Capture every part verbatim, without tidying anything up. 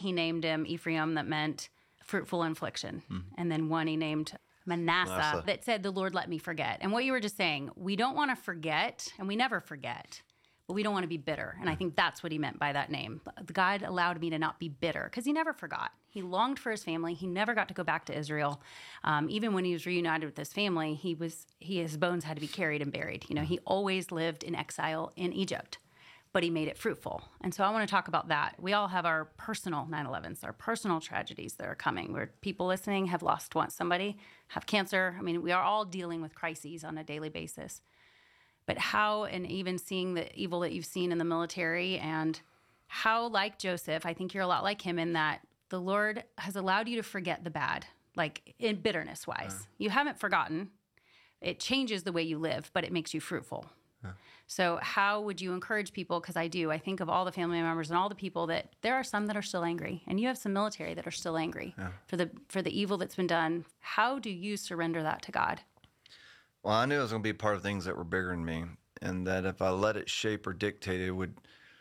he named him Ephraim, that meant fruitful infliction. Mm-hmm. And then one he named Manasseh, Manasseh, that said, the Lord let me forget. And what you were just saying, we don't want to forget, and we never forget, but we don't want to be bitter. And I think that's what he meant by that name. God allowed me to not be bitter because he never forgot. He longed for his family. He never got to go back to Israel. Um, even when he was reunited with his family, he was he his bones had to be carried and buried. You know, he always lived in exile in Egypt, but he made it fruitful. And so I want to talk about that. We all have our personal nine elevens, our personal tragedies that are coming, where people listening have lost one, somebody, have cancer. I mean, we are all dealing with crises on a daily basis. But how, and even seeing the evil that you've seen in the military, and how, like Joseph, I think you're a lot like him in that the Lord has allowed you to forget the bad, like in bitterness-wise. Uh. You haven't forgotten. It changes the way you live, but it makes you fruitful. Yeah. So how would you encourage people? Because I do. I think of all the family members and all the people that there are some that are still angry, and you have some military that are still angry yeah. for the for the evil that's been done. How do you surrender that to God? Well, I knew it was going to be part of things that were bigger than me, and that if I let it shape or dictate, it would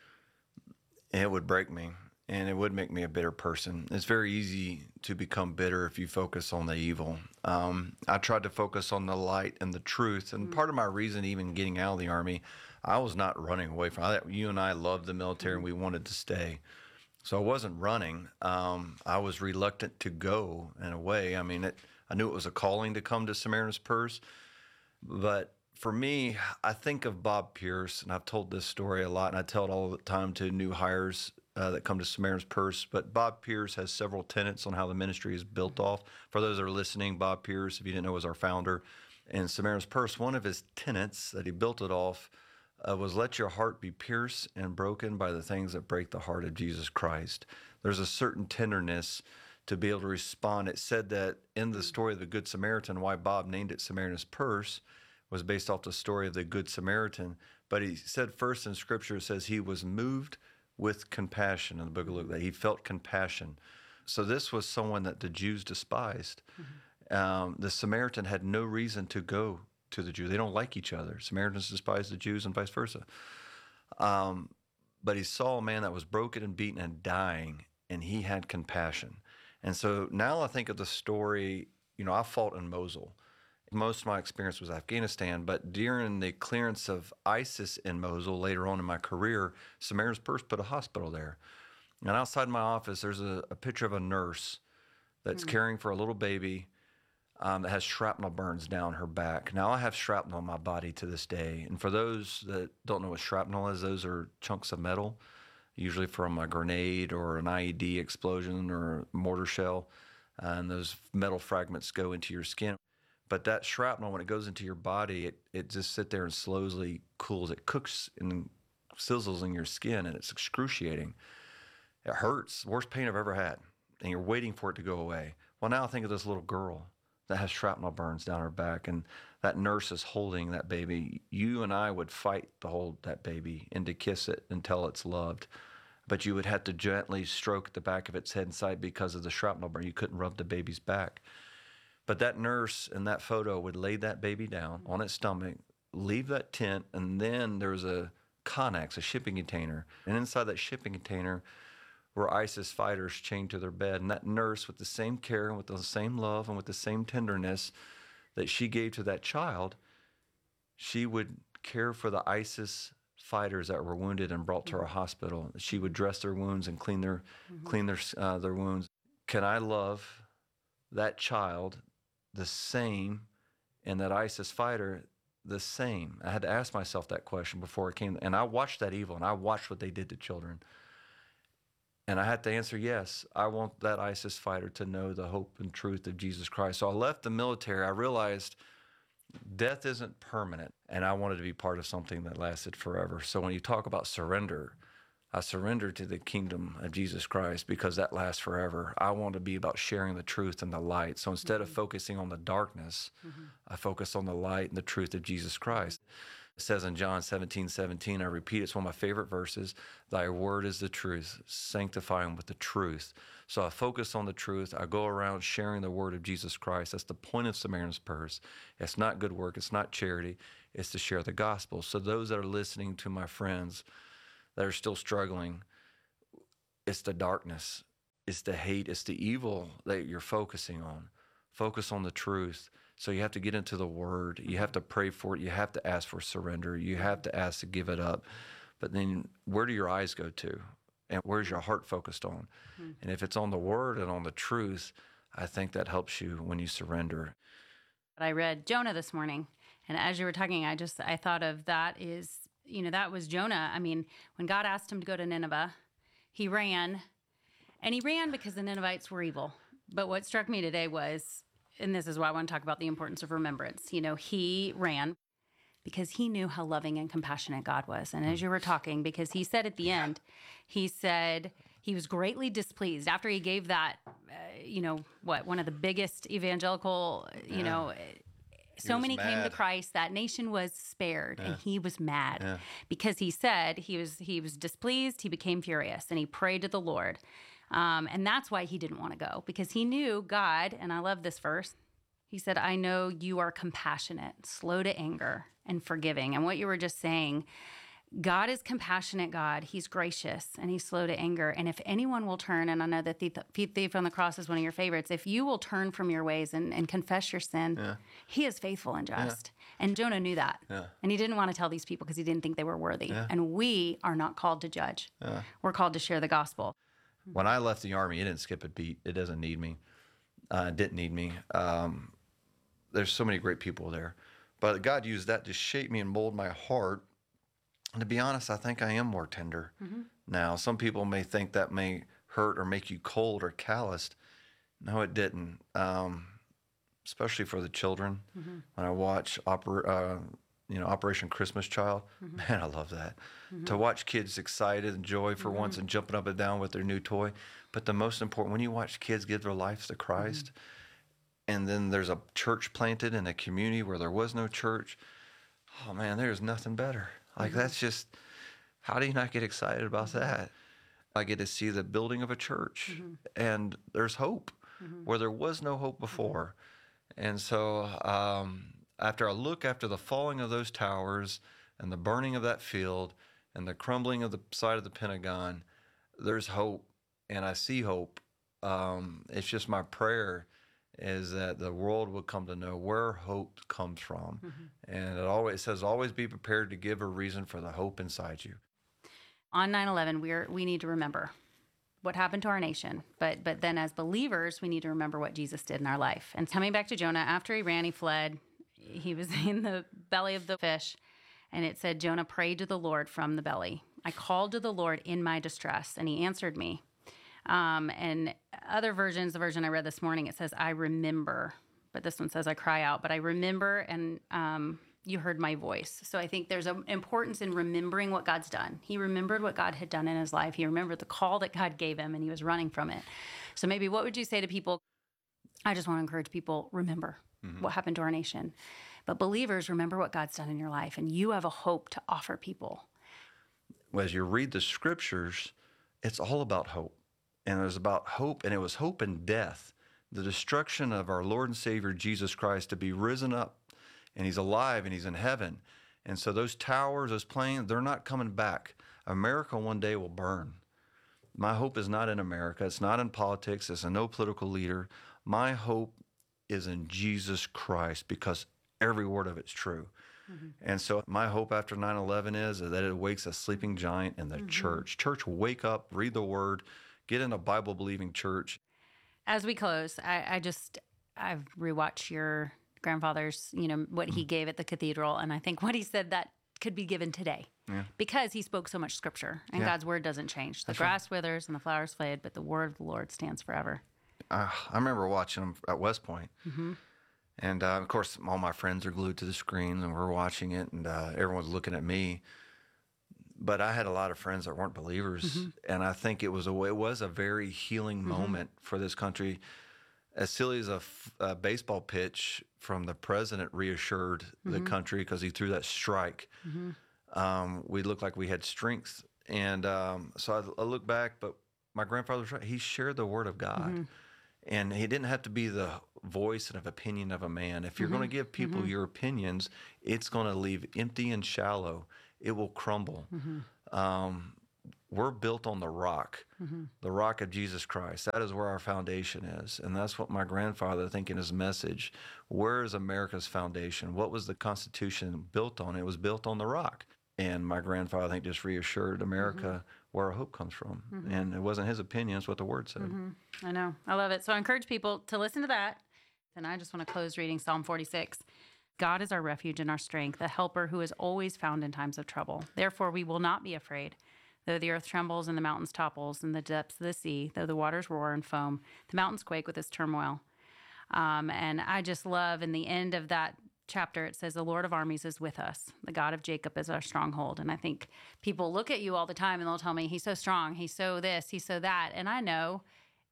it would break me, and it would make me a bitter person. It's very easy to become bitter if you focus on the evil. Um, I tried to focus on the light and the truth, and mm-hmm. part of my reason even getting out of the Army, I was not running away from it. You and I loved the military, mm-hmm. and we wanted to stay. So I wasn't running. Um, I was reluctant to go in a way. I mean, it, I knew it was a calling to come to Samaritan's Purse. But for me, I think of Bob Pierce, and I've told this story a lot, and I tell it all the time to new hires uh, that come to Samaritan's Purse. But Bob Pierce has several tenets on how the ministry is built off. For those that are listening, Bob Pierce, if you didn't know, was our founder. And Samaritan's Purse, one of his tenets that he built it off uh, was let your heart be pierced and broken by the things that break the heart of Jesus Christ. There's a certain tenderness to be able to respond. It said that in the story of the Good Samaritan, why Bob named it Samaritan's Purse was based off the story of the Good Samaritan. But he said first in Scripture, it says he was moved with compassion in the book of Luke, that he felt compassion. So this was someone that the Jews despised. Mm-hmm. Um, the Samaritan had no reason to go to the Jew. They don't like each other. Samaritans despise the Jews and vice versa. Um, but he saw a man that was broken and beaten and dying, and he had compassion. And so now I think of the story, you know, I fought in Mosul. Most of my experience was Afghanistan, but during the clearance of ISIS in Mosul later on in my career, Samaritan's Purse put a hospital there. And outside my office, there's a, a picture of a nurse that's mm-hmm. caring for a little baby um, that has shrapnel burns down her back. Now, I have shrapnel on my body to this day. And for those that don't know what shrapnel is, those are chunks of metal, usually from a grenade or an I E D explosion or a mortar shell, and those metal fragments go into your skin. But that shrapnel, when it goes into your body, it, it just sits there and slowly cools. It cooks and sizzles in your skin, and it's excruciating. It hurts, worst pain I've ever had, and you're waiting for it to go away. Well, now I think of this little girl that has shrapnel burns down her back, and that nurse is holding that baby. You and I would fight to hold that baby and to kiss it until it's loved. But you would have to gently stroke the back of its head and side because of the shrapnel burn. You couldn't rub the baby's back. But that nurse in that photo would lay that baby down on its stomach, leave that tent, and then there was a Connex, a shipping container. And inside that shipping container were ISIS fighters chained to their bed. And that nurse, with the same care and with the same love and with the same tenderness that she gave to that child, she would care for the ISIS fighters that were wounded and brought to our hospital. She would dress their wounds and clean their mm-hmm. clean their uh, their wounds. Can I love that child the same, and that ISIS fighter the same? I had to ask myself that question before it came. And I watched that evil, and I watched what they did to children. And I had to answer, yes, I want that ISIS fighter to know the hope and truth of Jesus Christ. So I left the military. I realized death isn't permanent, and I wanted to be part of something that lasted forever. So when you talk about surrender, I surrendered to the kingdom of Jesus Christ because that lasts forever. I want to be about sharing the truth and the light. So instead mm-hmm. of focusing on the darkness, mm-hmm. I focus on the light and the truth of Jesus Christ. It says in John seventeen seventeen, I repeat, it's one of my favorite verses, thy word is the truth, sanctify them with the truth. So I focus on the truth. I go around sharing the word of Jesus Christ. That's the point of Samaritan's Purse. It's not good work. It's not charity. It's to share the gospel. So those that are listening, to my friends that are still struggling, it's the darkness. It's the hate, it's the evil that you're focusing on. Focus on the truth. So you have to get into the word. You have to pray for it. You have to ask for surrender. You have to ask to give it up. But then where do your eyes go to? And where's your heart focused on? Mm-hmm. And if it's on the word and on the truth, I think that helps you when you surrender. I read Jonah this morning, and as you were talking, I just, I thought of that is, you know, that was Jonah. I mean, when God asked him to go to Nineveh, he ran, and he ran because the Ninevites were evil. But what struck me today was, and this is why I want to talk about the importance of remembrance. You know, he ran because he knew how loving and compassionate God was. And as you were talking, because he said at the end, he said he was greatly displeased after he gave that, uh, you know, what, one of the biggest evangelical, you yeah. know, so many mad. came to Christ. That nation was spared, yeah. and he was mad yeah. because he said he was he was displeased. He became furious, and he prayed to the Lord. Um, and that's why he didn't want to go, because he knew God, and I love this verse. He said, I know you are compassionate, slow to anger, and forgiving. And what you were just saying, God is compassionate God. He's gracious, and he's slow to anger. And if anyone will turn, and I know that the thief on the cross is one of your favorites, if you will turn from your ways and, and confess your sin, yeah. he is faithful and just. Yeah. And Jonah knew that. Yeah. And he didn't want to tell these people because he didn't think they were worthy. Yeah. And we are not called to judge. Yeah. We're called to share the gospel. When I left the Army, it didn't skip a beat. It doesn't need me. Uh, it didn't need me. Um, there's so many great people there. But God used that to shape me and mold my heart. And to be honest, I think I am more tender mm-hmm. now. Some people may think that may hurt or make you cold or calloused. No, it didn't. Um, especially for the children. Mm-hmm. When I watch Oper- uh, you know, Operation Christmas Child, mm-hmm. man, I love that. Mm-hmm. To watch kids excited and joy for mm-hmm. once and jumping up and down with their new toy. But the most important, when you watch kids give their lives to Christ, mm-hmm. and then there's a church planted in a community where there was no church, oh man, there's nothing better. Like mm-hmm. that's just, how do you not get excited about mm-hmm. that? I get to see the building of a church, mm-hmm. and there's hope mm-hmm. where there was no hope before. Mm-hmm. And so um, after I look after the falling of those towers and the burning of that field and the crumbling of the side of the Pentagon, there's hope, and I see hope. Um, it's just my prayer is that the world will come to know where hope comes from. Mm-hmm. And it always it says, always be prepared to give a reason for the hope inside you. On nine eleven, we're, we need to remember what happened to our nation. But but then as believers, we need to remember what Jesus did in our life. And coming back to Jonah, after he ran, he fled. He was in the belly of the fish. And it said, Jonah prayed to the Lord from the belly. I called to the Lord in my distress, and he answered me. Um, and other versions, the version I read this morning, it says, I remember. But this one says, I cry out. But I remember, and um, you heard my voice. So I think there's an importance in remembering what God's done. He remembered what God had done in his life. He remembered the call that God gave him, and he was running from it. So maybe what would you say to people? I just want to encourage people, remember mm-hmm. what happened to our nation. But believers, remember what God's done in your life, and you have a hope to offer people. Well, as you read the scriptures, it's all about hope. And it was about hope, and it was hope in death, the destruction of our Lord and Savior, Jesus Christ, to be risen up, and he's alive, and he's in heaven. And so those towers, those planes, they're not coming back. America one day will burn. My hope is not in America. It's not in politics. It's in no political leader. My hope is in Jesus Christ, because every word of it's true. Mm-hmm. And so my hope after nine eleven is that it wakes a sleeping giant in the mm-hmm. church. Church, wake up, read the word, get in a Bible-believing church. As we close, I, I just, I've rewatched your grandfather's, you know, what mm-hmm. he gave at the cathedral, and I think what he said that could be given today. Yeah. Because he spoke so much scripture, and yeah. God's word doesn't change. The That's grass right. withers and the flowers fade, but the word of the Lord stands forever. Uh, I remember watching him at West Point. Mm-hmm. And, uh, of course, all my friends are glued to the screen, and we're watching it, and uh, everyone's looking at me. But I had a lot of friends that weren't believers, mm-hmm. and I think it was a it was a very healing mm-hmm. moment for this country. As silly as a, f- a baseball pitch from the president reassured mm-hmm. the country because he threw that strike. Mm-hmm. Um, we looked like we had strength. And um, so I, I look back, but my grandfather was right. He shared the word of God. Mm-hmm. And he didn't have to be the voice and of opinion of a man. If you're mm-hmm. going to give people mm-hmm. your opinions, it's going to leave empty and shallow. It will crumble. Mm-hmm. Um, we're built on the rock, mm-hmm. the rock of Jesus Christ. That is where our foundation is. And that's what my grandfather, I think in his message, where is America's foundation? What was the Constitution built on? It was built on the rock. And my grandfather, I think, just reassured America mm-hmm. where our hope comes from. Mm-hmm. And it wasn't his opinion, it's what the Word said. Mm-hmm. I know. I love it. So I encourage people to listen to that. And I just want to close reading Psalm forty-six. God is our refuge and our strength, a helper who is always found in times of trouble. Therefore, we will not be afraid. Though the earth trembles and the mountains topples and the depths of the sea, though the waters roar and foam, the mountains quake with its turmoil. Um, and I just love in the end of that chapter, it says, the Lord of armies is with us. The God of Jacob is our stronghold. And I think people look at you all the time and they'll tell me, he's so strong, he's so this, he's so that. And I know,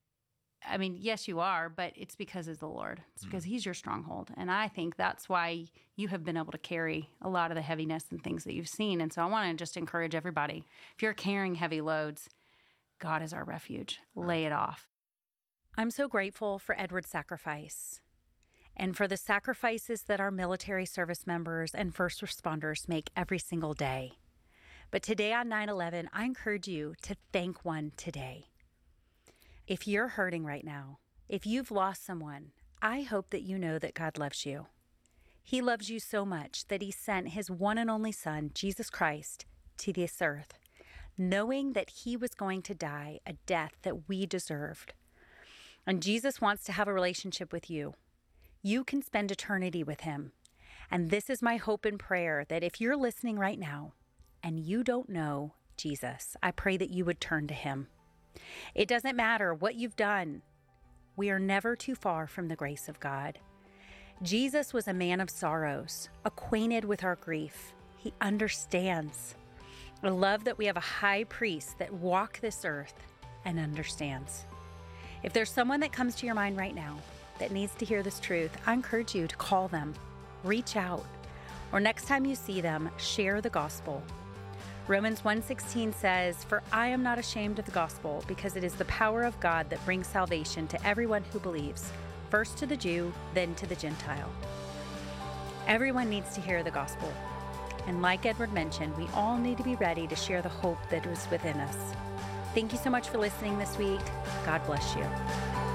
I mean, yes, you are, but it's because it's the Lord. It's because he's your stronghold. And I think that's why you have been able to carry a lot of the heaviness and things that you've seen. And so I want to just encourage everybody, if you're carrying heavy loads, God is our refuge. Lay it off. I'm so grateful for Edward's sacrifice and for the sacrifices that our military service members and first responders make every single day. But today on nine eleven, I encourage you to thank one today. If you're hurting right now, if you've lost someone, I hope that you know that God loves you. He loves you so much that he sent his one and only Son, Jesus Christ, to this earth, knowing that he was going to die a death that we deserved. And Jesus wants to have a relationship with you. You can spend eternity with him. And this is my hope and prayer, that if you're listening right now and you don't know Jesus, I pray that you would turn to him. It doesn't matter what you've done. We are never too far from the grace of God. Jesus was a man of sorrows, acquainted with our grief. He understands. I love that we have a high priest that walks this earth and understands. If there's someone that comes to your mind right now that needs to hear this truth, I encourage you to call them, reach out, or next time you see them, share the gospel. Romans one sixteen says, "For I am not ashamed of the gospel, because it is the power of God that brings salvation to everyone who believes, first to the Jew, then to the Gentile." Everyone needs to hear the gospel. And like Edward mentioned, we all need to be ready to share the hope that is within us. Thank you so much for listening this week. God bless you.